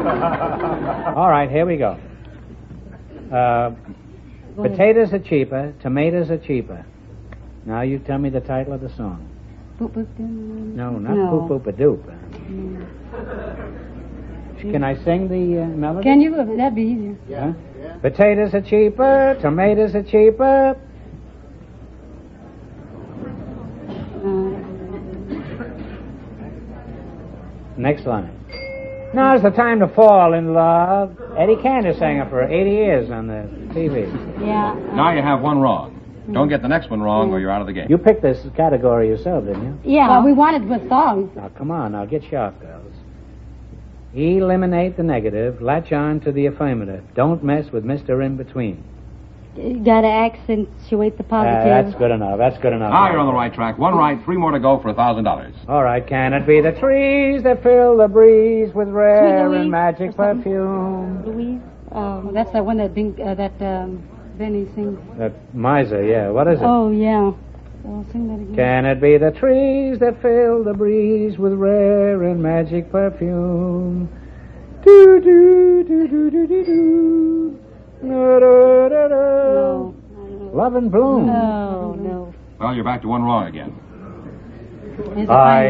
All right, here we go. Potatoes are cheaper, tomatoes are cheaper. Now you tell me the title of the song. No, not Poop-Poop-a-Doop. Can I sing the melody? Can you? That'd be easier. Yeah. Huh? Potatoes are cheaper, tomatoes are cheaper. Next line. Now's the time to fall in love. Eddie Cantor sang it for 80 years on the TV. Yeah. Now you have one wrong. Don't get the next one wrong or you're out of the game. You picked this category yourself, didn't you? Yeah. Well, we wanted with songs. Now, come on. Now, get sharp, girls. Eliminate the negative. Latch on to the affirmative. Don't mess with Mr. In-Between. You gotta accentuate the positive. That's good enough. That's good enough. Now you're on the right track. One right, three more to go for $1,000. All right. Can it be the trees that fill the breeze with rare and magic perfume? Louise? That's the one that Benny sings. That miser, yeah. What is it? Oh, yeah. I'll sing that again. Can it be the trees that fill the breeze with rare and magic perfume? Do do do do do do do. No, no, no, no. Love and Bloom. No. Well, you're back to one wrong again. I